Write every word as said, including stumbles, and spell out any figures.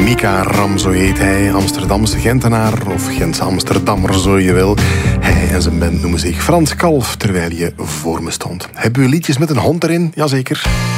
Mika Ram, zo heet hij. Amsterdamse Gentenaar, of Gentse Amsterdammer, zo je wil. Hij en zijn band noemen zich Frans Kalf, terwijl je voor me stond. Hebben we liedjes met een hond erin? Jazeker.